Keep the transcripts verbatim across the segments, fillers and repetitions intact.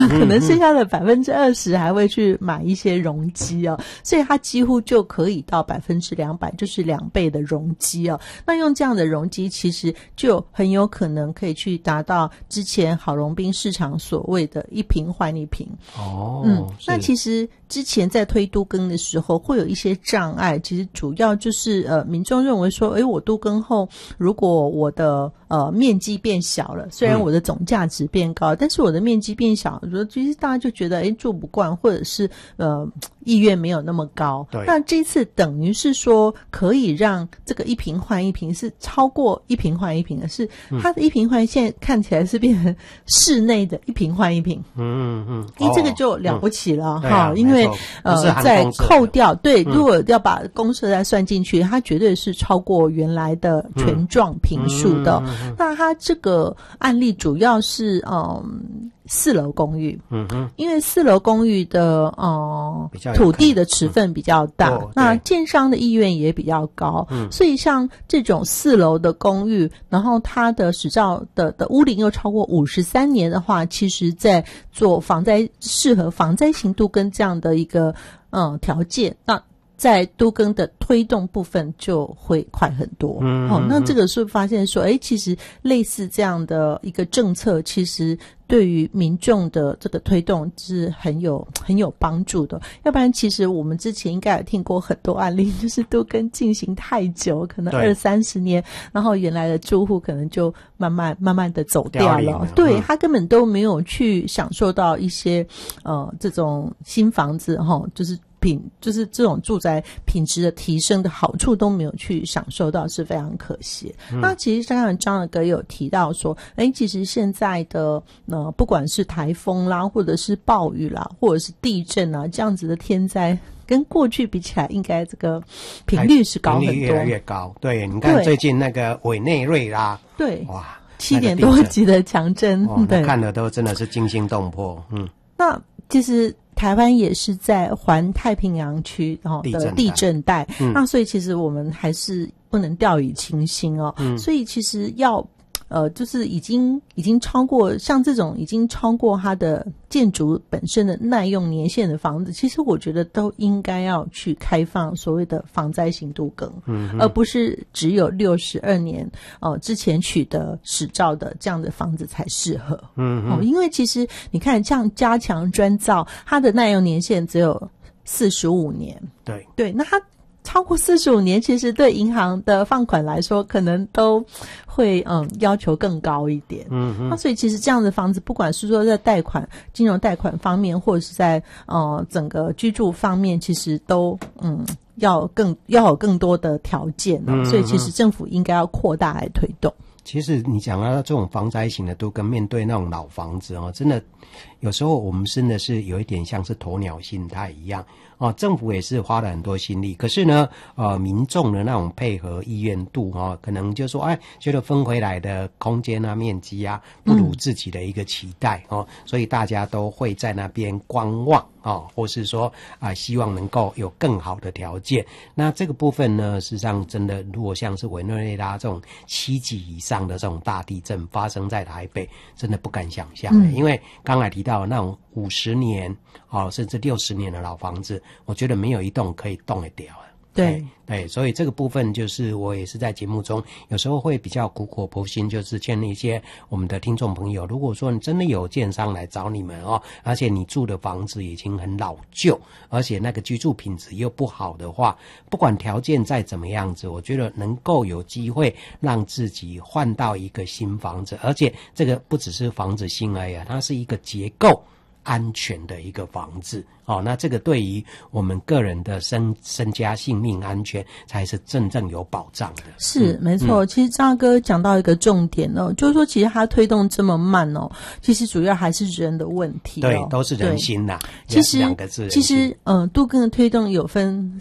可能剩下的百分之二十还会去买一些容积哦，所以它几乎就可以到百分之两百，就是两倍的容积哦。那用这样的容积，其实就很有可能可以去达到之前郝龙斌市场所谓的一坪换一坪。 哦， 嗯，那其实之前在推都更的时候会有一些障碍，其实主要就是呃民众认为说，诶，我都更后如果我的呃面积变小了，虽然我的总价值变高，嗯、但是我的面积变小，我觉得其实大家就觉得诶住不惯，或者是呃意愿没有那么高。 对， 那这次等于是说可以让这个一坪换一坪是超过一坪换一坪的，是它的一坪换现在看起来是变成室内的一坪换一坪。 嗯嗯， 因为这个就了不起了哈、 嗯啊， 因为呃在扣掉对、嗯，如果要把公设再算进去，它绝对是超过原来的权状坪数的、嗯嗯。那它这个案例主要是嗯四楼公寓，嗯哼，因为四楼公寓的呃土地的持分比较大，嗯、那建商的意愿也比较高，嗯，所以像这种四楼的公寓，然后它的使照的的屋龄又超过五十三年的话，其实在做防灾适合防灾型都更这样的一个嗯条件，那在都更的推动部分就会快很多。嗯，哦，那这个是发现说，诶，其实类似这样的一个政策，其实对于民众的这个推动是很有很有帮助的。要不然，其实我们之前应该有听过很多案例，就是都更进行太久，可能二三十年，然后原来的住户可能就慢慢慢慢的走掉了。了对、嗯、他根本都没有去享受到一些呃这种新房子哈、哦，就是。品就是这种住宅品质的提升的好处都没有去享受到，是非常可惜。嗯、那其实刚刚张大哥有提到说，诶，其实现在的呃不管是台风啦，或者是暴雨啦，或者是地震啊这样子的天灾，跟过去比起来，应该这个频率是高很多， 频率越来越高。对，你看最近那个委内瑞拉， 对， 哇， 七点多级的强震， 哦、 对， 看了都真的是惊心动魄。嗯， 那其实。台湾也是在环太平洋区哦的地震带，嗯、那所以其实我们还是不能掉以轻心哦。嗯、所以其实要呃，就是已经已经超过像这种已经超过它的建筑本身的耐用年限的房子，其实我觉得都应该要去开放所谓的防灾型都更，嗯，而不是只有六十二年呃之前取得使照的这样的房子才适合，嗯哦，因为其实你看像加强砖造，它的耐用年限只有四十五年， 对对，那它。超过四十五年，其实对银行的放款来说，可能都会嗯要求更高一点。嗯嗯。那所以其实这样的房子，不管是说在贷款、金融贷款方面，或者是在呃整个居住方面，其实都嗯要更要有更多的条件哦。嗯嗯。所以其实政府应该要扩大来推动。 其实你讲到这种防灾型的都跟面对那种老房子哦，真的有时候我们真的是有一点像是鸵鸟心态一样哦，政府也是花了很多心力，可是呢呃民众的那种配合意愿度哦，可能就说哎觉得分回来的空间啊面积啊不如自己的一个期待、嗯、哦，所以大家都会在那边观望哦，或是说啊、呃、希望能够有更好的条件。那这个部分呢，事实上真的如果像是委内瑞拉这种七级以上的这种大地震发生在台北，真的不敢想象、嗯、因为刚才提到那种五十年哦甚至六十年的老房子，我觉得没有一栋可以动得掉。 对对，所以这个部分就是我也是在节目中有时候会比较苦口婆心，就是劝一些我们的听众朋友，如果说你真的有建商来找你们哦，而且你住的房子已经很老旧，而且那个居住品质又不好的话，不管条件再怎么样子，我觉得能够有机会让自己换到一个新房子，而且这个不只是房子新而已，它是一个结构安全的一个房子哦，那这个对于我们个人的身身家性命安全才是真正有保障的。 是、嗯、没错、嗯、其实张哥讲到一个重点哦，就是说其实他推动这么慢哦，其实主要还是人的问题、哦、 对，都是人心呐。 其实两个字， 其实嗯，都更的推动有分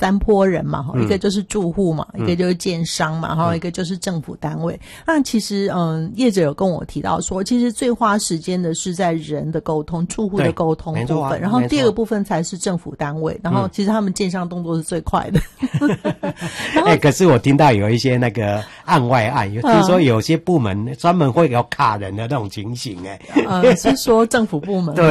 三波人嘛，哈、 嗯， 一个就是住户嘛， 嗯、 一个就是建商嘛，哈、嗯，一个就是政府单位。那其实，嗯，业者有跟我提到说，其实最花时间的是在人的沟通、住户的沟通部分，啊、然后第二个部分才是政府单位，然后其实他们建商动作是最快的。 哎、欸，可是我听到有一些那个案外案，有听说有些部门专门会有卡人的那种情形、欸，哎、 嗯，呃，是说政府部门。 对。